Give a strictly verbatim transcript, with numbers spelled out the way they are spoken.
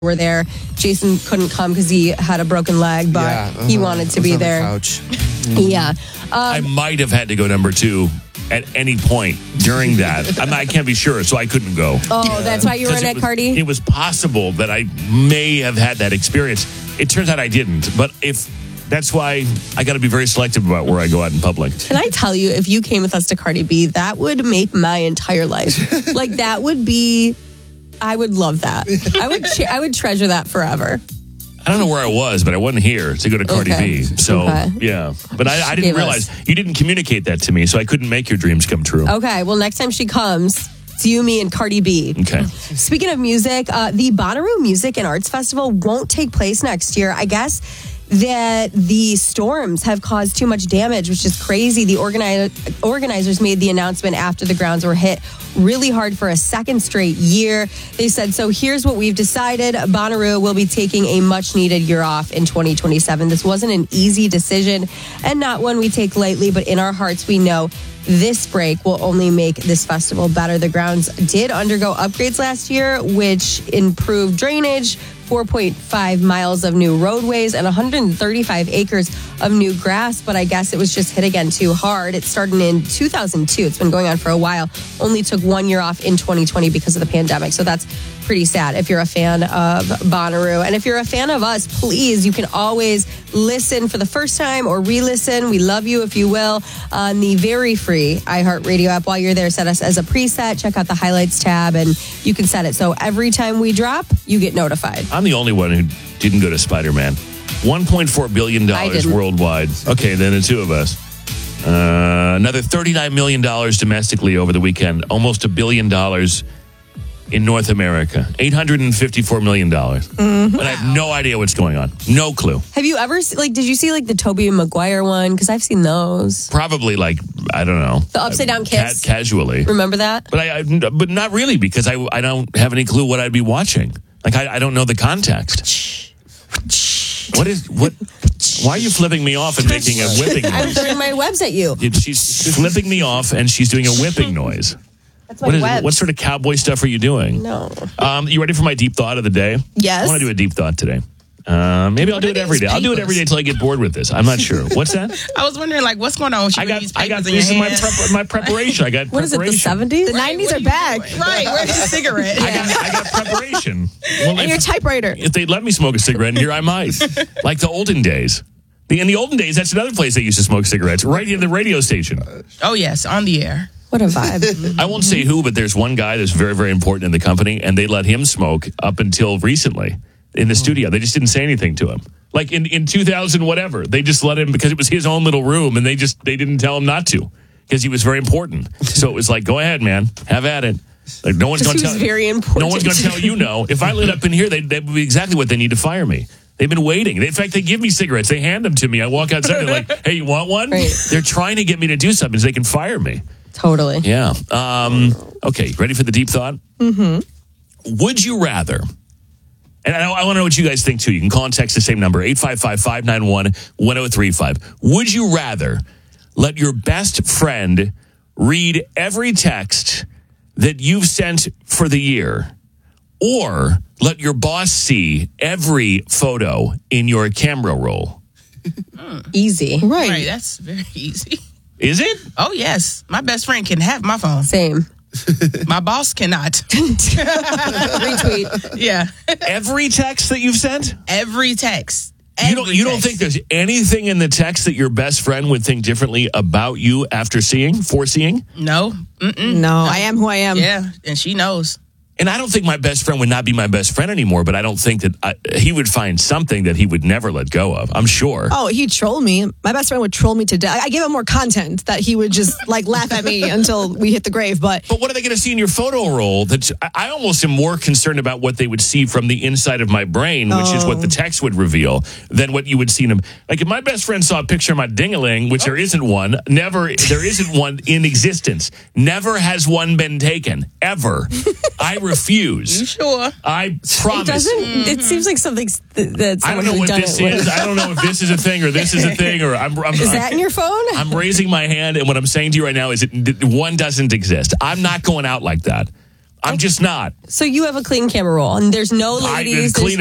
were there. Jason couldn't come because he had a broken leg, but yeah, uh-huh. he wanted to be there. The yeah. Um, I might have had to go number two at any point during that. I'm not, I can't be sure, so I couldn't go. Oh, that's why you were in it, was, Cardi? It was possible that I may have had that experience. It turns out I didn't, but if that's why I got to be very selective about where I go out in public. Can I tell you, if you came with us to Cardi B, that would make my entire life. Like, that would be... I would love that. I would che- I would treasure that forever. I don't know where I was, but I wasn't here to go to Cardi Okay. B. So, Okay. yeah. But I, I didn't Gave realize, us- you didn't communicate that to me, so I couldn't make your dreams come true. Okay, well, next time she comes, it's you, me, and Cardi B. Okay. Speaking of music, uh, the Bonnaroo Music and Arts Festival won't take place next year. I guess that the storms have caused too much damage, which is crazy. The organi- organizers made the announcement after the grounds were hit really hard for a second straight year. They said, so here's what we've decided. Bonnaroo will be taking a much needed year off in twenty twenty-seven. This wasn't an easy decision and not one we take lightly, but in our hearts, we know this break will only make this festival better. The grounds did undergo upgrades last year, which improved drainage, four point five miles of new roadways, and one hundred thirty-five acres of new grass. But I guess it was just hit again too hard. It started in two thousand two. It's been going on for a while. Only took one year off in twenty twenty because of the pandemic. So that's pretty sad if you're a fan of Bonnaroo. And if you're a fan of us, please, you can always listen for the first time or re-listen. We love you, if you will, on the very free iHeartRadio app. While you're there, set us as a preset. Check out the highlights tab, and you can set it so every time we drop, you get notified. I'm the only one who didn't go to Spider-Man. one point four billion dollars worldwide. Okay, then the two of us. Uh, another thirty-nine million dollars domestically over the weekend. Almost a billion dollars in North America. eight hundred fifty-four million dollars. Mm-hmm. But I have no idea what's going on. No clue. Have you ever, like, did you see, like, the Tobey Maguire one? Because I've seen those. Probably, like, I don't know. The Upside Down Kiss? Ca- casually. Remember that? But I, I, but not really, because I, I don't have any clue what I'd be watching. Like, I, I don't know the context. What is, what, why are you flipping me off and making a whipping noise? I'm throwing my webs at you. She's flipping me off and she's doing a whipping noise. That's my What, is, webs. what sort of cowboy stuff are you doing? No. Um, you ready for my deep thought of the day? Yes. I want to do a deep thought today. Uh, maybe I'll do it every day. I'll do it every day until I get bored with this. I'm not sure. What's that? I was wondering, like, what's going on with you I got, these I got papers in this your in my, hand? prep, my preparation. I got What is it, preparation. the seventies? The Right, nineties what are you back. doing? Right, where's the cigarette? I got, I got preparation. Well, And your if, typewriter. if they'd let me smoke a cigarette in here, I might. Like the olden days. The, in the olden days, that's another place they used to smoke cigarettes, right in the radio station. Oh, yes, on the air. What a vibe. I won't say who, but there's one guy that's very, very important in the company, and they let him smoke up until recently in the studio. They just didn't say anything to him. Like in, in two thousand, whatever. They just let him, because it was his own little room, and they just they didn't tell him not to, because he was very important. So it was like, go ahead, man. Have at it. Like, no one's going to He tell was very important. No one's going to tell you no. If I lit up in here, they, that would be exactly what they need to fire me. They've been waiting. They, in fact, they give me cigarettes. They hand them to me. I walk outside. They're like, hey, you want one? Right. They're trying to get me to do something so they can fire me. Totally. Yeah. Um, okay. Ready for the deep thought? Mm-hmm. Would you rather? And I, I want to know what you guys think, too. You can call and text the same number, eight five five, five nine one, one oh three five. Would you rather let your best friend read every text that you've sent for the year, or let your boss see every photo in your camera roll? Easy. Right. Right, that's very easy. Is it? Oh, yes. My best friend can have my phone. Same. My boss cannot. Retweet. Yeah. Every text that you've sent? Every text. You don't, Every you don't text. think there's anything in the text that your best friend would think differently about you after seeing, foreseeing? No. Mm-mm. No, I am who I am. Yeah, and she knows. And I don't think my best friend would not be my best friend anymore, but I don't think that I, he would find something that he would never let go of. I'm sure. Oh, he'd troll me. My best friend would troll me to death. I gave him more content that he would just like laugh at me until we hit the grave. But But what are they going to see in your photo roll? That I, I almost am more concerned about what they would see from the inside of my brain, which Oh. is what the text would reveal, than what you would see in them. Like if my best friend saw a picture of my ding-a-ling, which there isn't one, never, there isn't one in existence. Never has one been taken, ever. I refuse. You sure? I promise. It doesn't. It seems like something th- that I don't someone know who's what done this it with. is. I don't know if this is a thing or this is a thing or I'm. I'm Is that in your phone? I'm raising my hand, and what I'm saying to you right now is that one doesn't exist. I'm not going out like that. I'm just not. So you have a clean camera roll, and there's no I ladies. clean there's